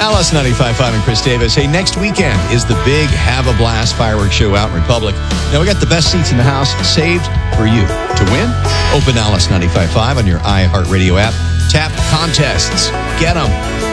Alice 95.5 and Chris Davis. Hey, next weekend is the big Have a Blast fireworks show out in Republic. Now, we got the best seats in the house saved for you. To win, open Alice 95.5 on your iHeartRadio app. Tap contests. Get them.